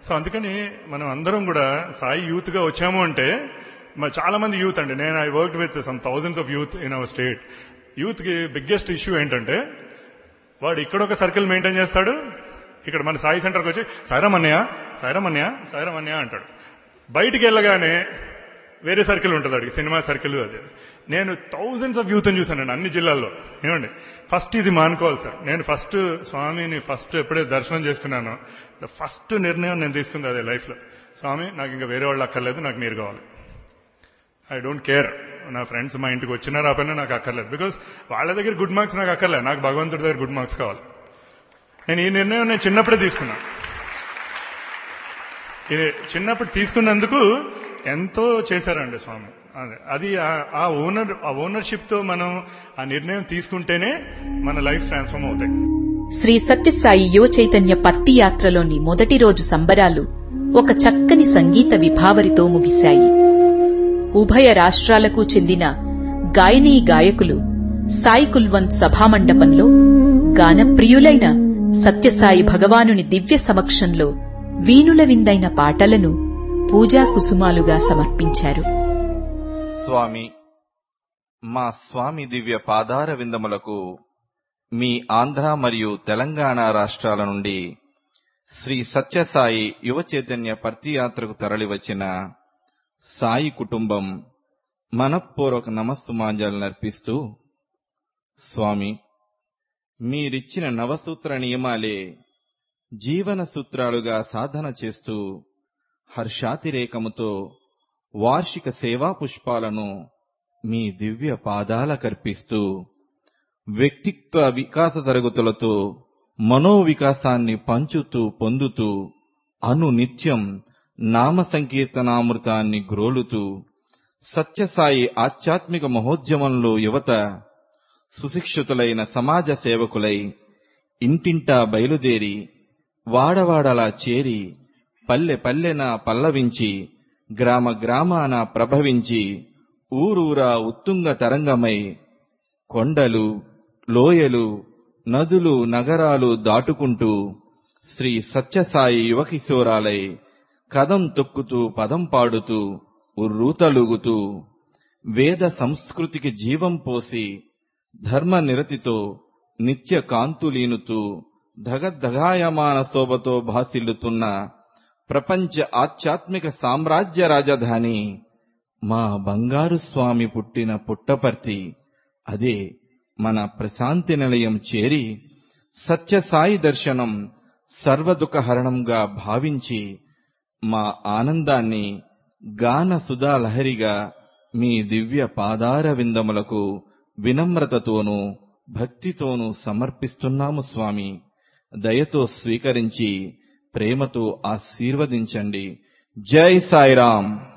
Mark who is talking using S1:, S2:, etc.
S1: So అందుకని మనం అందరం కూడా సాయి యూత్ గా వచ్చాము అంటే చాలా మంది యూత్ అండి, నేను I work with some thousands of youth in our state. Youth కి బిగ్గెస్ట్ ఇష్యూ ఏంటంటే వాడు ఇక్కడ ఒక సర్కిల్ మెయింటైన్ చేస్తాడు, ఇక్కడ మన సాయి సెంటర్కి వచ్చి సాయిరామన్య సాయిరామన్య సాయిరామన్య అంటాడు. బయటికి వెళ్ళగానే వేరే సర్కిల్ ఉంటుంది అడిగి, సినిమా సర్కిల్ అది. నేను థౌజండ్స్ ఆఫ్ యూత్ చూశానండి అన్ని జిల్లాల్లో. ఏమండి ఫస్ట్ ఇది మానుకోవాలి సార్. నేను ఫస్ట్ స్వామిని ఎప్పుడైతే దర్శనం చేసుకున్నానో ఫస్ట్ నిర్ణయం నేను తీసుకుంది అదే లైఫ్ లో. స్వామి నాకు ఇంకా వేరే వాళ్ళు అక్కర్లేదు, నాకు మీరు కావాలి. ఐ డోంట్ కేర్ నా ఫ్రెండ్స్ మా ఇంటికి వచ్చినా రాపోయినా నాకు అక్కర్లేదు. బికాస్ వాళ్ళ దగ్గర గుడ్ మార్క్స్ నాకు అక్కర్లేదు, నాకు భగవంతుడి దగ్గర గుడ్ మార్క్స్ కావాలి. నేను ఈ నిర్ణయం నేను చిన్నప్పుడే తీసుకున్నాను. ఇది చిన్నప్పుడు తీసుకున్నందుకు ఎంతో చేశారండి స్వామి. అది ఆ ఓనర్షిప్ తో మనం ఆ నిర్ణయం తీసుకుంటేనే మన లైఫ్ ట్రాన్స్ఫార్మ్ అవుతాయి.
S2: శ్రీ సత్యసాయి యువ చైతన్య పత్తి యాత్రలోని మొదటి రోజు సంబరాలు ఒక చక్కని సంగీత విభావరితో ముగిశాయి. ఉభయ రాష్ట్రాలకు చెందిన గాయనీ గాయకులు సాయి కుల్వంత్ సభామండపంలో గానప్రియులైన సత్యసాయి భగవానుని దివ్య సమక్షంలో వీణుల విందైన పాటలను పూజా కుసుమాలుగా సమర్పించారు.
S3: స్వామి, మా స్వామి దివ్య పాదార విందములకు మీ ఆంధ్ర మరియు తెలంగాణ రాష్ట్రాల నుండి శ్రీ సత్యసాయి యువ చైతన్య పత్తియాత్రకు తరలివచ్చిన సాయి కుటుంబం మనఃపూర్వక నమస్సుమాంజలునర్పిస్తూ, స్వామి, మీరిచ్చిన నవసూత్ర నియమాలే జీవన సూత్రాలుగా సాధన చేస్తూ హర్షాతిరేకముతో వార్షిక సేవా పుష్పాలను మీ దివ్య పాదాలకర్పిస్తూ వ్యక్తిత్వ వికాస తరగతులతో మనోవికాసాన్ని పంచుతూ పొందుతూ అనునిత్యం నామ సంకీర్తనామృతాన్ని గ్రోలుతూ సత్యసాయి ఆధ్యాత్మిక మహోద్యమంలో యువత సుశిక్షితులైన సమాజ సేవకులై ఇంటింటా బయలుదేరి వాడవాడలా చేరి పల్లె పల్లెన పల్లవించి గ్రామ గ్రామాన ప్రభవించి ఊరూరా ఉత్తుంగ తరంగమై కొండలు లోయలు నదులు నగరాలు దాటుకుంటూ శ్రీ సత్యసాయి యువకిశోరాలై కదం తొక్కుతూ పదం పాడుతూ ఉర్రూతలుగుతూ వేద సంస్కృతికి జీవం పోసి ధర్మ నిరతితో నిత్య కాంతులీనుతూ ధగద్ధగాయమాన శోభతో భాసిల్లుతున్న ప్రపంచ ఆధ్యాత్మిక సామ్రాజ్య రాజధాని మా బంగారు స్వామి పుట్టిన పుట్టపర్తి, అదే మన ప్రశాంతి నిలయం చేరి సత్యసాయి దర్శనం సర్వదుఃఖహరణంగా భావించి మా ఆనందాన్ని గాన సుధాలహరిగా మీ దివ్య పాదార విందములకు వినమ్రతతోనూ భక్తితోనూ సమర్పిస్తున్నాము స్వామి. దయతో స్వీకరించి ప్రేమతో ఆశీర్వదించండి. జై సాయిరాం.